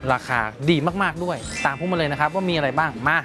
ราคาดีมากๆด้วยตามพวกมาเลยนะครับว่ามีอะไรบ้างมา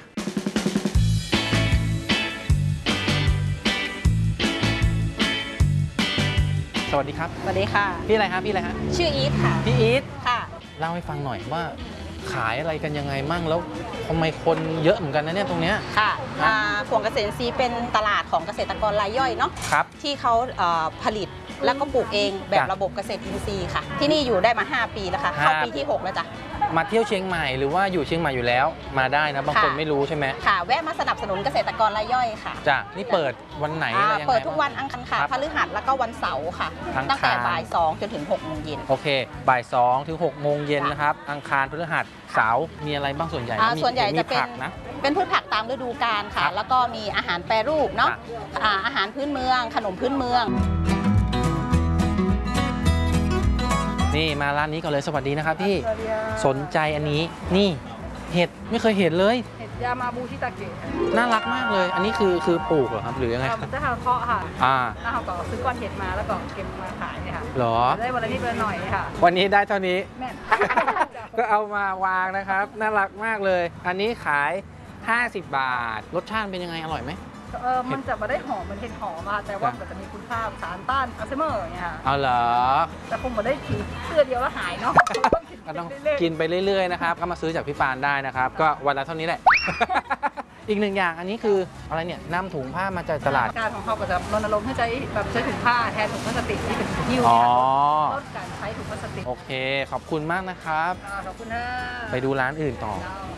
สวัสดีครับสวัสดีค่ะพี่อะไรครับพี่อะไรฮะชื่ออีทค่ะพี่อีทค่ะเล่าให้ฟังหน่อยว่าขายอะไรกันยังไงมั่งแล้วทำไมคนเยอะเหมือนกันนะเนี่ยตรงเนี้ยค่ะสวนเกษตรอินทรีย์เป็นตลาดของเกษตรกรรายย่อยเนาะครับที่เขาผลิตแล้วก็ปลูกเองแบบระบบเกษตรอินทรีย์ค่ะที่นี่อยู่ได้มา5 ปีแล้วค่ะเข้าปีที่6แล้วจ้ะมาเที่ยวเชียงใหม่หรือว่าอยู่เชียงใหม่อยู่แล้วมาได้นะบางคนไม่รู้ใช่ไหมค่ะแวะมาสนับสนุนเกษตรกรรายย่อยค่ะจ้ะนี่เปิดวันไหนอะไรยังไงเปิดทุกวันอังคารค่ะพฤหัสแล้วก็วันเสาร์ค่ะตั้งแต่บ่าย2จนถึง6 โมงเย็นโอเคบ่าย2ถึง6 โมงเย็นนะครับอังคารพฤหัสเสาร์มีอะไรบ้างส่วนใหญ่ส่วนใหญ่จะเป็นพืชผักตามฤดูกาลค่ะแล้วก็มีอาหารแปรรูปเนาะอาหารพื้นเมืองขนมพื้นเมืองนี่มาร้านนี้ก่อนเลยสวัสดีนะครับพี่สนใจอันนี้นี่เห็ดไม่เคยเห็นเลยเห็ดยามาบูชิตาเกะน่ารักมากเลยอันนี้คือปลูกเหรอครับหรือยังไงจะทำเพาะค่ะแล้วเขาก็ซื้อก้อนเห็ดมาแล้วก็เก็บมาขายเนี่ยค่ะหรอได้วันละนิดวันหน่อยค่ะวันนี้ได้เท่านี้แม่ก็เอามาวางนะครับน่ารักมากเลยอันนี้ขาย50 บาทรสชาติเป็นยังไงอร่อยไหมมันจะมาได้หอมมันเห็ดหอมค่ะแต่ว่ามันจะมีคุณค่าสารต้านอัลไซเมอร์อย่างเงี้ยค่ะเอาเหรอแต่คงมาได้ถือเสื้อเดียวแล้วหายเนาะก็ต้องกินไปเรื่อยๆนะครับก็มาซื้อจากพี่ปานได้นะครับก็วันละเท่านี้แหละอีกหนึ่งอย่างอันนี้คืออะไรเนี่ยนำถุงผ้ามาจากตลาดการของเขาก็จะรณรงค์ให้ใช้ถุงผ้าแทนถุงพลาสติกที่เป็นหิ้วลดการใช้ถุงพลาสติกโอเคขอบคุณมากนะครับขอบคุณนะไปดูร้านอื่นต่อ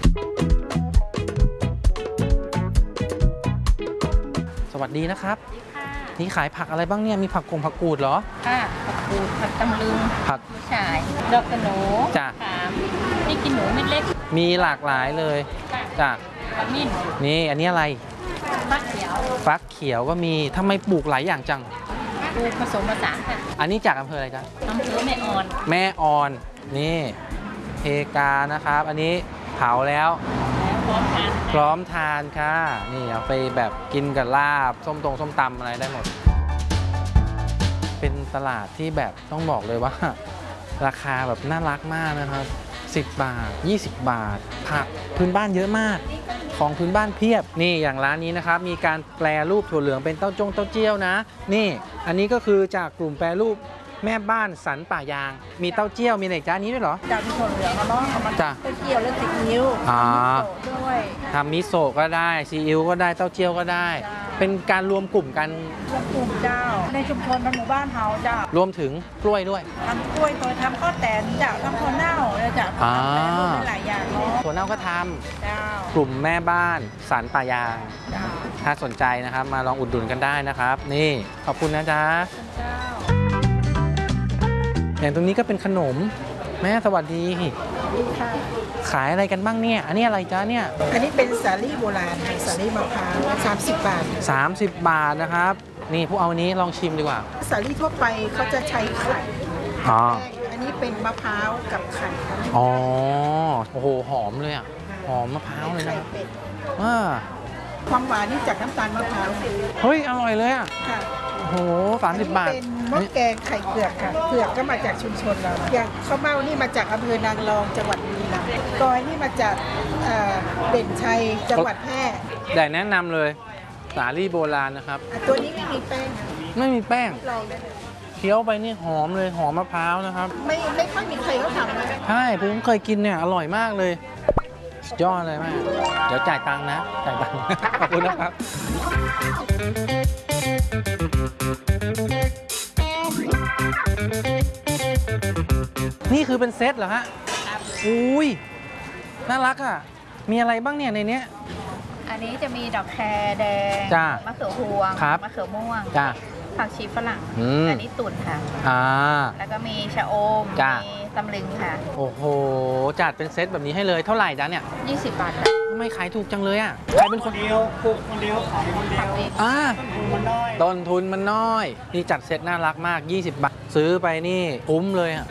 สวัสดีนะครับนี่ขายผักอะไรบ้างเนี่ยมีผักกูดเหรอค่ะผักกูดผักตำลึงผักฉ่ายดอกกระโหนจ้ะนี่กินหนูเม็ดเล็กมีหลากหลายเลยจ้ะขมิ้นนี่อันนี้อะไรฟักเขียวฟักเขียวก็มีทำไมปลูกหลายอย่างจังปลูกผสมผสานค่ะอันนี้จากอำเภออะไรจ๊ะอำเภอแม่ออนนี่เพกานะครับอันนี้เผาแล้วพร้อมทานค่ะนี่เอาไปแบบกินกับลาบส้มตำอะไรได้หมดเป็นตลาดที่แบบต้องบอกเลยว่าราคาแบบน่ารักมากนะครับ10 บาท20 บาทผักพื้นบ้านเยอะมากของพื้นบ้านเพียบนี่อย่างร้านนี้นะครับมีการแปรรูปถั่วเหลืองเป็นเต้าเจี้ยวนะนี่อันนี้ก็คือจากกลุ่มแปรรูปแม่บ้านสันป่ายางมีเต้าเจี้ยวมีอะไรจานนี้ด้วยเหรอจากถั่วเหลืองเนาะมันจ้ะเต้าเจี้ยวและซีอิ๊วด้วยทำมิโซะก็ได้ซีอิ๊วก็ได้เต้าเจี้ยวก็ได้เป็นการรวมกลุ่มกันรวมกลุ่มเจ้าในชุมชนในหมู่บ้านเฮาเจ้ารวมถึงกล้วยด้วยทำกล้วยตัวทำข้าวแตนเจ้าทำข้าวเน่าเจ้าทำหลายอย่างเนาะถั่วเน่าก็ทำกลุ่มแม่บ้านสันป่ายางถ้าสนใจนะครับมาลองอุดหนุนกันได้นะครับนี่ขอบคุณนะจ๊ะอย่างตรงนี้ก็เป็นขนมแม่สวัสดีค่ะขายอะไรกันบ้างเนี่ยอันนี้อะไรจ๊ะเนี่ยอันนี้เป็นสาลี่โบราณสาลี่มะพร้าว30 บาท 30 บาทนะครับนี่พวกเอาอันนี้ลองชิมดีกว่าสาลี่ทั่วไปเขาจะใช้ไข่อันนี้เป็นมะพร้าวกับไข่อ๋อโอ้โหหอมเลยอ่ะหอมมะพร้าวเลยนะความหวานนี่จากน้ำตาลมะพร้าวเฮ้ยอร่อยเลยอ่ะโอ้โห30 บาทเป็นหม้อแกงไข่เผือกค่ะเผือกก็มาจากชุมชนเราอย่างข้าวเม่านี่มาจากอำเภอนางรองจังหวัดบุรีรัมย์กอยนี่มาจากเด่นชัยจังหวัดแพร่ได้แนะนำเลยสาลี่โบราณนะครับตัวนี้ไม่มีแป้งไม่มีแป้งเคี้ยวไปนี่หอมเลยหอมมะพร้าวนะครับไม่ค่อยมีใครเขาทำเลยใช่ผมเคยกินเนี่ยอร่อยมากเลยยอดเลยแม่เดี๋ยวจ่ายตังค์นะจ่ายตังค์ขอบคุณนะครับนี่คือเป็นเซตเหรอฮะครับอุ้ยน่ารักอ่ะมีอะไรบ้างเนี่ยในนี้อันนี้จะมีดอกแครแดงมะเขือพวงมะเขือม่วงผักชีฝรั่งอันนี้ตุ๋นค่ะแล้วก็มีชะอมมีตำลึงค่ะโอ้โหจัดเป็นเซตแบบนี้ให้เลยเท่าไหร่จ๊ะเนี่ย 20 บาททำไมขายถูกจังเลยอ่ะใครเป็นคนเดียวปลูกคนเดียวขายคนเดียวต้นทุนมันน้อยนี่จัดเซตน่ารักมาก20 บาทซื้อไปนี่คุ้มเลยอ่ะ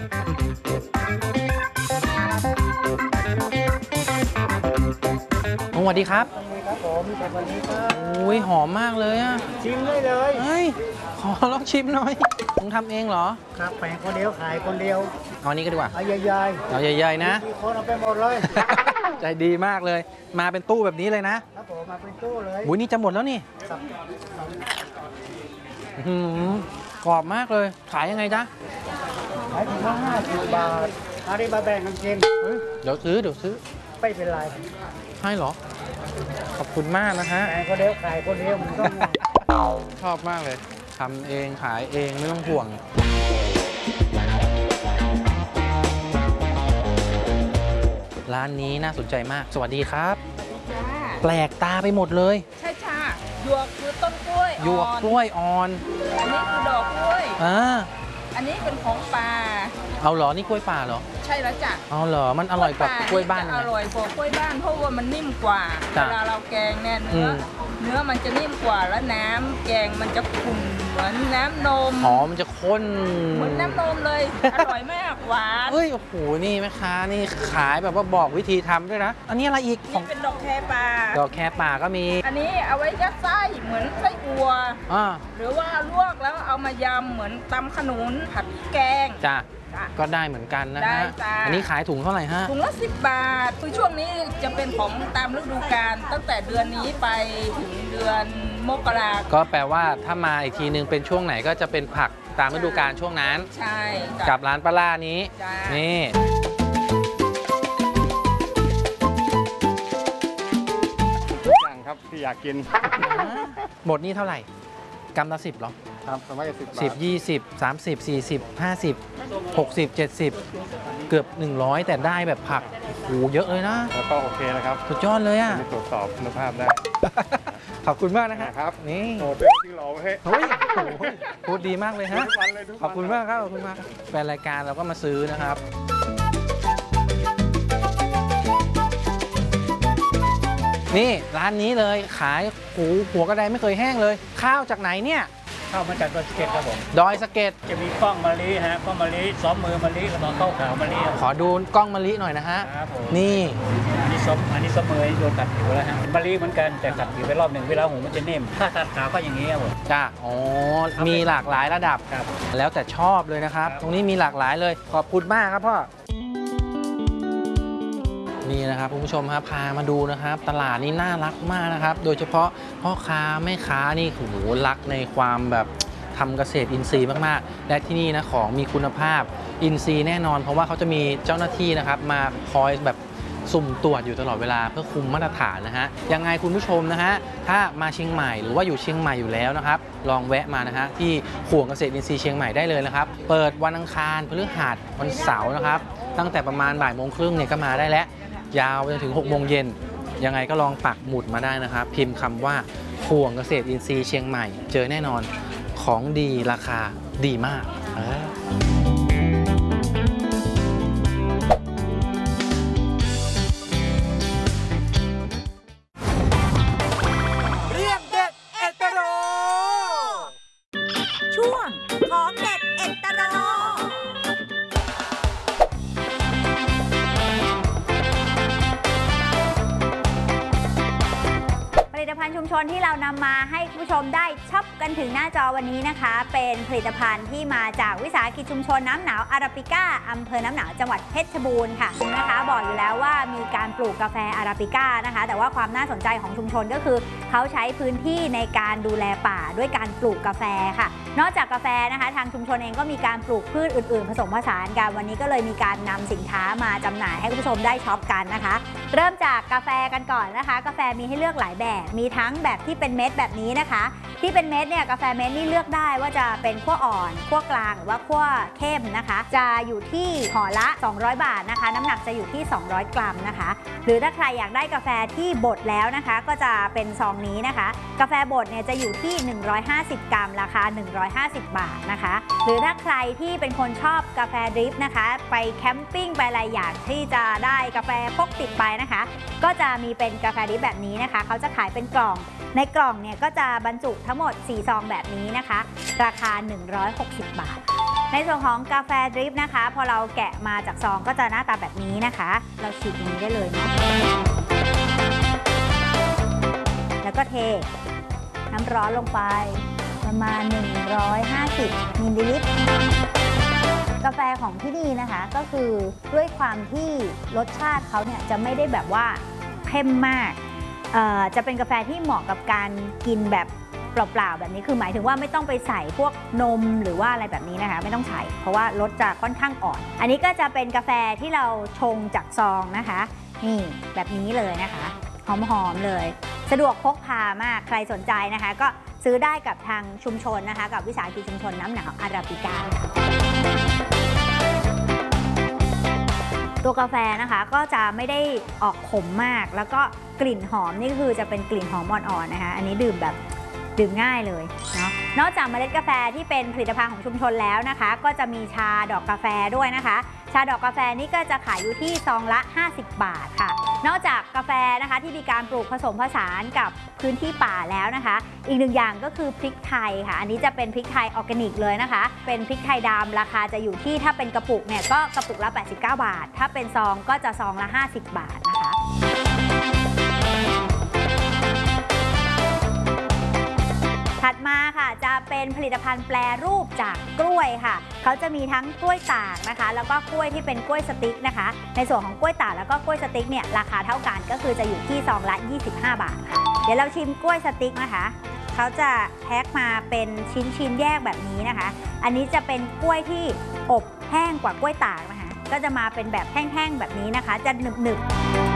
สวัสดีครับครับผมแต่วันนี้ก็อุ้ยหอมมากเลยอ่ะชิมได้เลยเฮ้ยขอลองชิมหน่อยมึงทำเองเหรอครับแปลงคนเดียวขายคนเดียวเอานี้ก็ดีกว่าเอาใหญ่เอาใหญ่ๆนะมีคนเอาไปหมดเลยใจดีมากเลย มาเป็นตู้แบบนี้เลยนะครับผมมาเป็นตู้เลยอุ้ยนี่จะหมดแล้วนี่ครับอื้อหือกรอบมากเลย ขายยังไงจ๊ะขายถุงละ50 บาทอันนี้มาแบ่งกันกินเดี๋ยวซื้อไม่เป็นไรให้เหรอ ขอบคุณมากนะฮะแปลงคนเดียวขายคนเดียวมันต้องชอบมากเลยทำเองขายเองไม่ต้องห่วง ร้านนี้น่าสนใจมาก สวัสดีครับ แปลกตาไปหมดเลยใช่ค่ะหยวกคือต้นกล้วยหยวกกล้วยอ่อนอันนี้คือดอกกล้วยอันอันนี้เป็นของป่าเอาเหรอ นี่กล้วยป่าเหรอใช่แล้วจ้ะเอาเหรอ มันอร่อยกว่ากล้วยบ้านจะไหมอร่อยกว่ากล้วยบ้านเพราะว่ามันนิ่มกว่าจ้ะเวลาเราแกงเนี่ยเนื้อมเนื้อมันจะนิ่มกว่าแล้วน้ำแกงมันจะขุ่นเหมือนน้ำนมอ๋อมันจะข้นเหมือนน้ำนมเลย อร่อยมากหวานเฮ้ย โอ้โห นี่แม่ค้านี่ขายแบบว่าบอกวิธีทำด้วยนะ อันนี้อะไรอีกขอนี่งเป็นดอกแคป่าดอกแคป่าก็มีอันนี้เอาไว้ยัดไส้เหมือนไส้อัวอ่าหรือว่าลวกแล้วเอามายำเหมือนตำขนุนผัดพริกแกงจ้ะจ้ะก็ได้เหมือนกันนะได้ฮะจ้ะอันนี้ขายถุงเท่าไหร่ฮะถุงละ10 บาทคือช่วงนี้จะเป็นของตามฤดูกาลตั้งแต่เดือนนี้ไปถึงเดือนมกราคมก็แปลว่าถ้ามาอีกทีนึงเป็นช่วงไหนก็จะเป็นผักตามฤดูกาลช่วงนั้นใช่จ้ะกับร้านปลาล่านี้จ้ะนี่อย่างครับที่อยากกินหมดนี่เท่าไหร่กำละ10เหรอครับสมัย10 บาท 10 20 30 40 50 60 70 เกือบ 100 แต่ได้แบบผักโอ้โหเยอะเลยนะแล้วก็โอเคนะครับสุดยอดเลยอ่ะมีตรวจสอบคุณภาพได้ขอบคุณมากนะฮะครับนี่โอ้เป็นจริงเหรอเฮ้ยเฮ้ยโอ้โหพูดดีมากเลยฮะทุกวันเลยทุกวันขอบคุณมากครับขอบคุณมากแฟนรายการเราก็มาซื้อนะครับ นี่ร้านนี้เลยขายหัวกระไดไม่เคยแห้งเลย ข้าวจากไหนเนี่ยเข้ามาจากดอยสะเก็ดครับผมดอยสะเก็ดจะมีกล้องมะลิฮะกล้องมะลิซ้อมมือมะลิกับน้องข้าวขาวมะลิขอดูกล้องมะลิหน่อยนะฮะครับผมนี่อันนี้ซ้อมมือโดนตัดผิวแล้วฮะมะลิเหมือนกันแต่ตัดผิวไปรอบหนึ่งเวลาหูมันจะนิ่มถ้าตัดขาวก็อย่างนี้ครับผมจ้าอ๋อมีหลากหลายระดับครับแล้วแต่ชอบเลยนะครับครับตรงนี้มีหลากหลายเลย ขอบคุณมากครับพ่อ นี่นะครับคุณผู้ชมครับพามาดูนะครับ ตลาดนี้น่ารักมากนะครับ โดยเฉพาะพ่อค้าแม่ค้านี่โอ้โหรักในความแบบทำเกษตรอินทรีย์มากๆ และที่นี่นะของมีคุณภาพอินทรีย์แน่นอน เพราะว่าเขาจะมีเจ้าหน้าที่นะครับมาคอยแบบสุ่มตรวจอยู่ตลอดเวลาเพื่อคุมมาตรฐานนะฮะยังไงคุณผู้ชมนะฮะถ้ามาเชียงใหม่หรือว่าอยู่เชียงใหม่อยู่แล้วนะครับลองแวะมานะฮะที่ข่วงเกษตรอินทรีย์เชียงใหม่ได้เลยนะครับเปิดวันอังคารพฤหัสวันเสาร์นะครับตั้งแต่ประมาณบ่ายโมงครึ่งเนี่ยก็มาได้แล้วยาวไปจนถึง6 โมงเย็นยังไงก็ลองปักหมุดมาได้นะครับพิมพ์คำว่าข่วงเกษตรอินทรีย์เชียงใหม่เจอแน่นอนของดีราคาดีมากช่วงของเด็ดเอ็ดตโรผลิตภัณฑ์ชุมชนที่เรานำมาให้คุณผู้ชมได้ช็อปกันถึงหน้าจอวันนี้นะคะ เป็นผลิตภัณฑ์ที่มาจากวิสาหกิจชุมชนน้ำหนาวอาราบิก้าอำเภอน้ำหนาวจังหวัดเพชรบูรณ์ค่ะนะคะบอกอยู่แล้วว่ามีการปลูกกาแฟอาราบิก้านะคะแต่ว่าความน่าสนใจของชุมชนก็คือเขาใช้พื้นที่ในการดูแลป่าด้วยการปลูกกาแฟค่ะนอกจากกาแฟนะคะทางชุมชนเองก็มีการปลูกพืชอื่นๆผสมผสานกันวันนี้ก็เลยมีการนำสินค้ามาจำหน่ายให้คุณผู้ชมได้ช็อปกันนะคะเริ่มจากกาแฟกันก่อนนะคะกาแฟมีให้เลือกหลายแบบมีทั้งแบบที่เป็นเม็ดแบบนี้นะคะที่เป็นเม็ดเนี่ยกาแฟเม็ดนี่เลือกได้ว่าจะเป็นคั่วอ่อนคั่วกลางหรือว่าคั่วเข้มนะคะจะอยู่ที่ห่อละ200 บาทนะคะน้ำหนักจะอยู่ที่200 กรัมนะคะหรือถ้าใครอยากได้กาแฟที่บดแล้วนะคะก็จะเป็นซองนี้นะคะกาแฟบดเนี่ยจะอยู่ที่150 กรัมราคา150 บาทนะคะหรือถ้าใครที่เป็นคนชอบกาแฟดริปนะคะไปแคมปิ้งไปอะไรอยากที่จะได้กาแฟพกติดไปนะคะก็จะมีเป็นกาแฟดริปแบบนี้นะคะเขาจะขายเป็นกล่องในกล่องเนี่ยก็จะบรรจุทั้งหมด4ซองแบบนี้นะคะราคา160 บาทในส่วนของกาแฟดริปนะคะพอเราแกะมาจากซองก็จะหน้าตาแบบนี้นะคะเราฉีกอย่างนี้ได้เลยเนาะแล้วก็เทน้ำร้อนลงไปประมาณ150มิลลิลิตรกาแฟของที่นี่นะคะก็คือด้วยความที่รสชาติเขาเนี่ยจะไม่ได้แบบว่าเข้มมากจะเป็นกาแฟที่เหมาะกับการกินแบบเปล่าๆแบบนี้คือหมายถึงว่าไม่ต้องไปใส่พวกนมหรือว่าอะไรแบบนี้นะคะไม่ต้องใส่เพราะว่ารสจะค่อนข้างอ่อนอันนี้ก็จะเป็นกาแฟที่เราชงจากซองนะคะนี่แบบนี้เลยนะคะหอมๆเลยสะดวกพกพามากใครสนใจนะคะก็ซื้อได้กับทางชุมชนนะคะกับวิสาหกิจชุมชนน้ำหนาวอาราบิก้าตัวกาแฟนะคะก็จะไม่ได้ออกขมมากแล้วก็กลิ่นหอมนี่คือจะเป็นกลิ่นหอมอ่อนๆนะคะอันนี้ดื่มง่ายเลยเนาะนอกจากเมล็ดกาแฟที่เป็นผลิตภัณฑ์ของชุมชนแล้วนะคะก็จะมีชาดอกกาแฟด้วยนะคะชาดอกกาแฟนี่ก็จะขายอยู่ที่ซองละ50 บาทค่ะนอกจากกาแฟนะคะที่มีการปลูกผสมผสานกับพื้นที่ป่าแล้วนะคะอีกหนึ่งอย่างก็คือพริกไทยค่ะอันนี้จะเป็นพริกไทยออร์แกนิกเลยนะคะเป็นพริกไทยดำราคาจะอยู่ที่ถ้าเป็นกระปุกเนี่ยก็กระปุกละ89 บาทถ้าเป็นซองก็จะซองละ50 บาทนะคะถัดมาค่ะจะเป็นผลิตภัณฑ์แปรรูปจากกล้วยค่ะเขาจะมีทั้งกล้วยตากนะคะแล้วก็กล้วยที่เป็นกล้วยสติ๊กนะคะในส่วนของกล้วยตากแล้วก็กล้วยสติ๊กเนี่ยราคาเท่ากันก็คือจะอยู่ที่ซองละ25 บาทค่ะเดี๋ยวเราชิมกล้วยสติ๊กนะคะเขาจะแพ็คมาเป็นชิ้นแยกแบบนี้นะคะอันนี้จะเป็นกล้วยที่อบแห้งกว่ากล้วยตากนะคะก็จะมาเป็นแบบแห้งๆแบบนี้นะคะจะหนึบ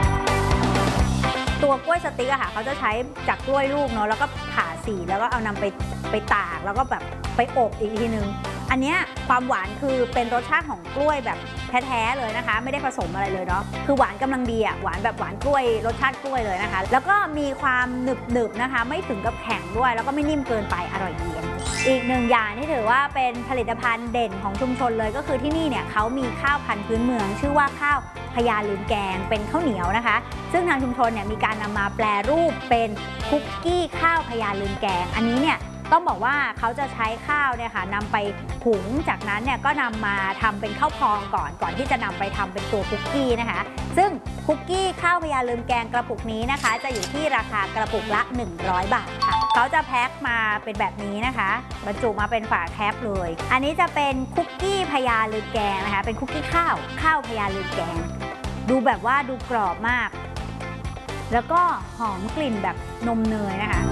ตัวกล้วยสติ๊กอะค่ะเขาจะใช้จากกล้วยลูกเนาะแล้วก็ผ่าสีแล้วก็เอานำไปตากแล้วก็แบบไปอบอีกทีนึงอันเนี้ยความหวานคือเป็นรสชาติของกล้วยแบบแท้ๆเลยนะคะไม่ได้ผสมอะไรเลยเนาะคือหวานกำลังดีอะหวานแบบหวานกล้วยรสชาติกล้วยเลยนะคะแล้วก็มีความหนึบๆนะคะไม่ถึงกับแข็งด้วยแล้วก็ไม่นิ่มเกินไปอร่อยดีอีกหนึ่งอย่างที่ถือว่าเป็นผลิตภัณฑ์เด่นของชุมชนเลยก็คือที่นี่เนี่ยเขามีข้าวพันธุ์พื้นเมืองชื่อว่าข้าวพญาลืมแกงเป็นข้าวเหนียวนะคะซึ่งทางชุมชนเนี่ยมีการนำมาแปรรูปเป็นคุกกี้ข้าวพญาลืมแกงอันนี้เนี่ยต้องบอกว่าเขาจะใช้ข้าวเนี่ยค่ะนำไปหุงจากนั้นเนี่ยก็นำมาทำเป็นข้าวพองก่อนที่จะนำไปทำเป็นตัวคุกกี้นะคะซึ่งคุกกี้ข้าวพญาลืมแกงกระปุกนี้นะคะจะอยู่ที่ราคากระปุกละ100 บาทค่ะเขาจะแพ็คมาเป็นแบบนี้นะคะบรรจุมาเป็นฝาแคปเลยอันนี้จะเป็นคุกกี้พญาลืมแกงนะคะเป็นคุกกี้ข้าวพญาลืมแกงดูแบบว่าดูกรอบมากแล้วก็หอมกลิ่นแบบนมเนยนะคะ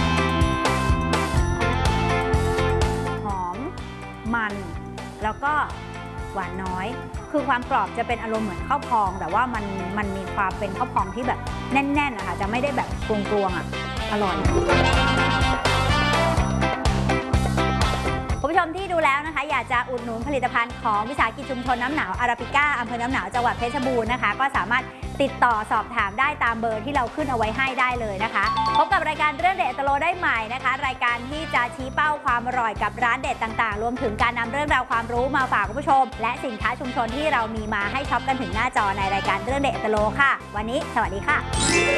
หอมมันแล้วก็หวานน้อยคือความกรอบจะเป็นอารมณ์เหมือนข้าวพองแต่ว่ามันมีความเป็นข้าวพองที่แบบแน่นๆนะคะจะไม่ได้แบบกลวงๆอ่ะอร่อยคุณผู้ชมที่ดูแล้วนะคะอยากจะอุดหนุนผลิตภัณฑ์ของวิสาหกิจชุมชนน้ำหนาวอาราบิก้าอำเภอน้ำหนาวจังหวัดเพชรบูรณ์นะคะก็สามารถติดต่อสอบถามได้ตามเบอร์ที่เราขึ้นเอาไว้ให้ได้เลยนะคะพบกับรายการเรื่องเด็ดอัตโลได้ใหม่นะคะรายการที่จะชี้เป้าความอร่อยกับร้านเด็ดต่างๆรวมถึงการนำเรื่องราวความรู้มาฝากคุณผู้ชมและสินค้าชุมชนที่เรามีมาให้ช็อปกันถึงหน้าจอในรายการเรื่องเด็ดอัตโลค่ะวันนี้สวัสดีค่ะ